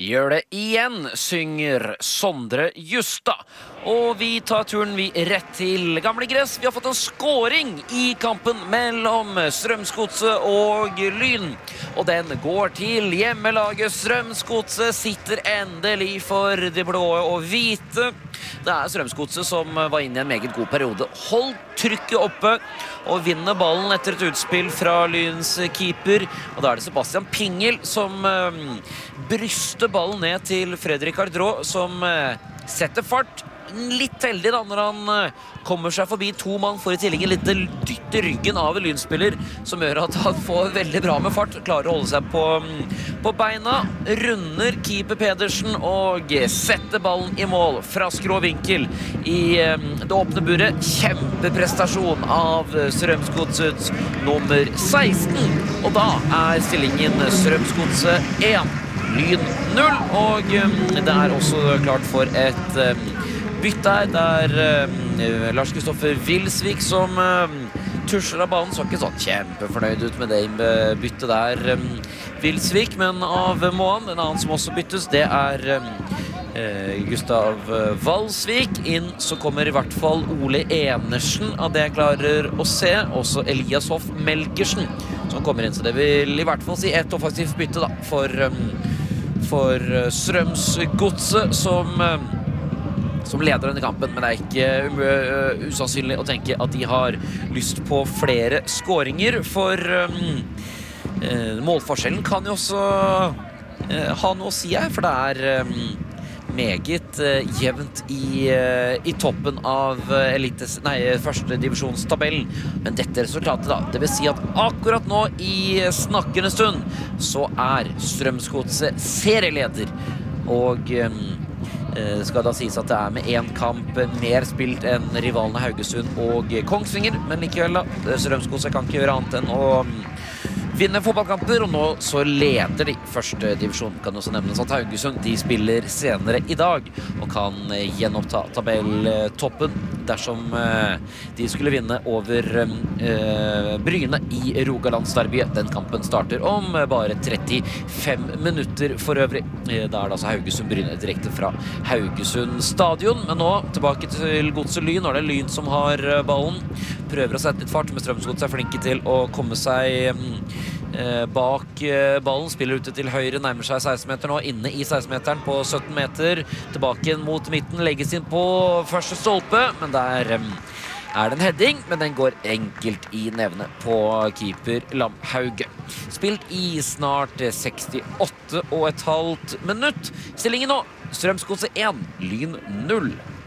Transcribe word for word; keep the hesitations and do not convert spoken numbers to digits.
Gjør det igjen, synger Sondre Justad. Og vi tar turen vi rett til gamle gress. Vi har fått en scoring i kampen mellom Strømsgodset og Lyn. Og den går til hjemmelaget. Strømsgodset sitter endelig for de blå og hvite. Det er Strømsgodset som var inne i en meget god periode. Hold trykket oppe og vinner ballen etter et utspill fra Lyns keeper. Og da er det Sebastian Pingel som uh, bryster ballen ned til Fredrik Ardrå, som uh, setter fart. Litt heldig da når han uh, kommer seg forbi to mann, får i tillegg en lite dytt i ryggen av en Lynspiller, som gjør at han får veldig bra med fart, klarer å holde seg på, på beina, runder keeper Pedersen og setter ballen i mål fra skrå vinkel i um, det åpne buret. Kjempeprestasjon av Strømsgodsets nummer seksten, og da er stillingen Strømsgodset én, Lyn null, og um, det er også klart for et um, bytte her. Det er uh, Lars Kristoffer Wilsvik som uh, tusler av banen. Så ikke sånn kjempefornøyd ut med det byttet der, um, Wilsvik, men av Moan, en annen som også byttes, det er um, uh, Gustav Valsvik. Inn så kommer i hvert fall Ole Enersen, av det jeg klarer å se. Også Elias Hoff Melkersen som kommer inn, så det vil i hvert fall si et offensivt bytte da, for, um, for Strømsgodset, som um, som leder denne kampen, men det er ikke uh, usannsynlig å tenke at de har lyst på flere skåringer, for um, uh, målforskjellen kan jo også uh, ha noe å si her, for det er um, meget uh, jevnt i, uh, i toppen av uh, elites, nei, første divisjonstabellen. Men dette resultatet da, det vil si at akkurat nå i snakkende stund så er Strømsgodset serieleder, og um, det skal da sies at det er med en kamp mer spilt enn rivalene Haugesund og Kongsvinger, men likevel da, Strømsgodset kan ikke gjøre annet enn å vinne fotballkamper, og nå så leder de første divisjon. Kan også nevnes at Haugesund, de spiller senere i dag, og kan gjenoppta tabelltoppen dersom de skulle vinne over uh, Bryne i Rogalandsderbyet. Den kampen starter om bare trettifem minutter for øvrig. Da er det altså Haugesund-Bryne direkte fra Haugesund stadion. Men nå tilbake til Godset Lyn. Nå er det Lyn som har ballen. Prøver å sette litt fart, men Strømsgodset er flinke til å komme seg um, bak ballen, spiller ute til høyre, nærmer seg seksten meter nå, inne i seksten meteren på sytten meter, tilbake mot midten, legges inn på første stolpe, men der um, er det en heading, men den går enkelt i nevne på keeper Lamhauge. Spilt i snart sekstiåtte og et halvt minutt. Stillingen nå, Strømsgodset én, Lyn null.